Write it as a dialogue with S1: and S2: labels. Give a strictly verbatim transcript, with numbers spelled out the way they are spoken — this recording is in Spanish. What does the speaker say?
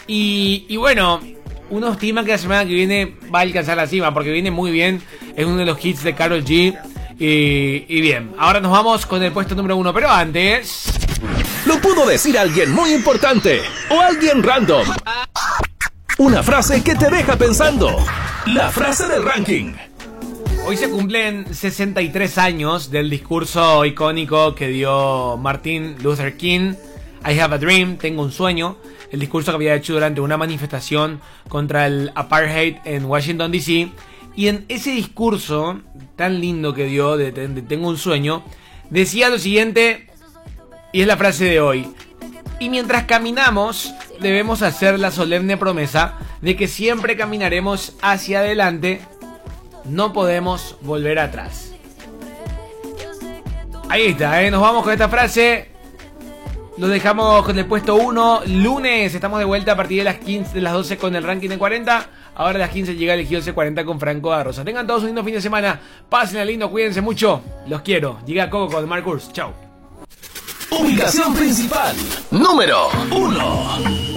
S1: Y, y bueno, uno estima que la semana que viene va a alcanzar la cima, porque viene muy bien. Es uno de los hits de Karol G. Y, y bien, ahora nos vamos con el puesto número uno, pero antes...
S2: Lo pudo decir alguien muy importante o alguien random. Una frase que te deja pensando. La frase del ranking.
S1: Hoy se cumplen sesenta y tres años del discurso icónico que dio Martin Luther King. I have a dream, tengo un sueño. El discurso que había hecho durante una manifestación contra el apartheid en Washington D C. Y en ese discurso tan lindo que dio de, de, de tengo un sueño, decía lo siguiente, y es la frase de hoy: y mientras caminamos, debemos hacer la solemne promesa de que siempre caminaremos hacia adelante, no podemos volver atrás. Ahí está, ¿eh? Nos vamos con esta frase. Nos dejamos con el puesto uno. Lunes estamos de vuelta a partir de las quince, de las doce con el ranking de cuarenta. Ahora a las quince llega el G once cuarenta con Franco da Rosa. Tengan todos un lindo fin de semana. Pásenla lindo, cuídense mucho. Los quiero. Llega Coco con Marcus. Chau.
S2: Ubicación principal. Número uno.